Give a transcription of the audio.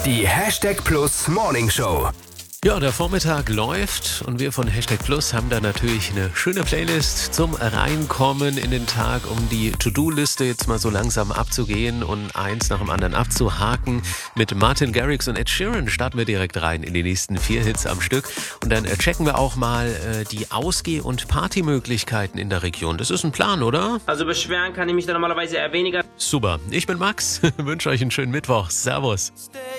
Die Hashtag Plus Morning Show. Ja, der Vormittag läuft und wir von Hashtag Plus haben da natürlich eine schöne Playlist zum Reinkommen in den Tag, um die To-Do-Liste jetzt mal so langsam abzugehen und eins nach dem anderen abzuhaken. Mit Martin Garrix und Ed Sheeran starten wir direkt rein in die nächsten 4 Hits am Stück und dann checken wir auch mal die Ausgeh- und Partymöglichkeiten in der Region. Das ist ein Plan, oder? Also beschweren kann ich mich da normalerweise eher weniger. Super, ich bin Max, wünsche euch einen schönen Mittwoch. Servus.